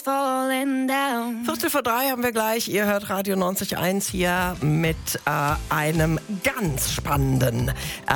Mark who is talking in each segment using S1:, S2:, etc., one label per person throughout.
S1: falling down.
S2: 2:45 haben wir gleich. Ihr hört Radio 90.1 hier mit einem ganz spannenden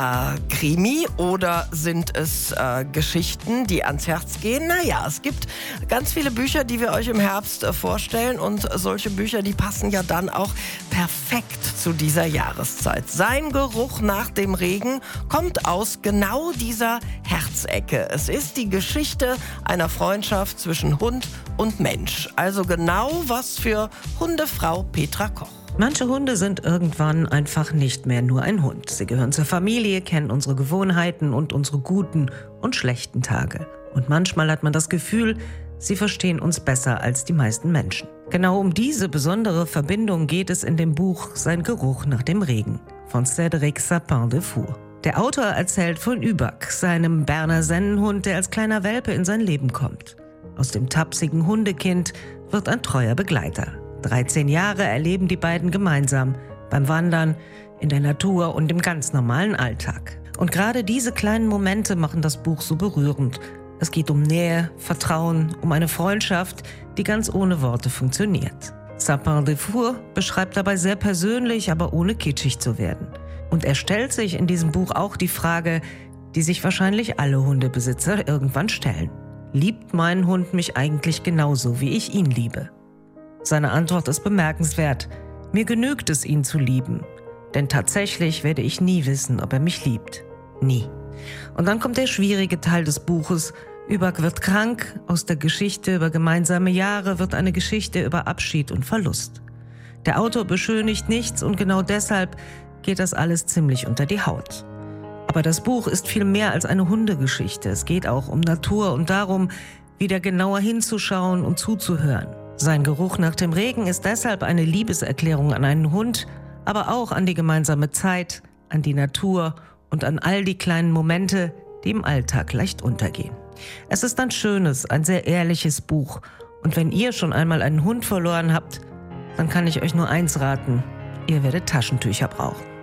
S2: Krimi. Oder sind es Geschichten, die ans Herz gehen? Naja, es gibt ganz viele Bücher, die wir euch im Herbst vorstellen. Und solche Bücher, die passen ja dann auch perfekt zu dieser Jahreszeit. Sein Geruch nach dem Regen kommt aus genau dieser Herzecke. Es ist die Geschichte einer Freundschaft zwischen Hund und Mensch. Also genau was für Hundefrau Petra Koch.
S3: Manche Hunde sind irgendwann einfach nicht mehr nur ein Hund. Sie gehören zur Familie, kennen unsere Gewohnheiten und unsere guten und schlechten Tage. Und manchmal hat man das Gefühl, sie verstehen uns besser als die meisten Menschen. Genau um diese besondere Verbindung geht es in dem Buch Sein Geruch nach dem Regen von Cédric Sapin-Defour. Der Autor erzählt von Übak, seinem Berner Sennenhund, der als kleiner Welpe in sein Leben kommt. Aus dem tapsigen Hundekind wird ein treuer Begleiter. 13 Jahre erleben die beiden gemeinsam, beim Wandern, in der Natur und im ganz normalen Alltag. Und gerade diese kleinen Momente machen das Buch so berührend. Es geht um Nähe, Vertrauen, um eine Freundschaft, die ganz ohne Worte funktioniert. Sapin-Defour beschreibt dabei sehr persönlich, aber ohne kitschig zu werden. Und er stellt sich in diesem Buch auch die Frage, die sich wahrscheinlich alle Hundebesitzer irgendwann stellen. Liebt mein Hund mich eigentlich genauso, wie ich ihn liebe? Seine Antwort ist bemerkenswert. Mir genügt es, ihn zu lieben. Denn tatsächlich werde ich nie wissen, ob er mich liebt. Nie. Und dann kommt der schwierige Teil des Buches. Übak wird krank. Aus der Geschichte über gemeinsame Jahre wird eine Geschichte über Abschied und Verlust. Der Autor beschönigt nichts und genau deshalb geht das alles ziemlich unter die Haut. Aber das Buch ist viel mehr als eine Hundegeschichte. Es geht auch um Natur und darum, wieder genauer hinzuschauen und zuzuhören. Sein Geruch nach dem Regen ist deshalb eine Liebeserklärung an einen Hund, aber auch an die gemeinsame Zeit, an die Natur und an all die kleinen Momente, die im Alltag leicht untergehen. Es ist ein schönes, ein sehr ehrliches Buch. Und wenn ihr schon einmal einen Hund verloren habt, dann kann ich euch nur eins raten: Ihr werdet Taschentücher brauchen.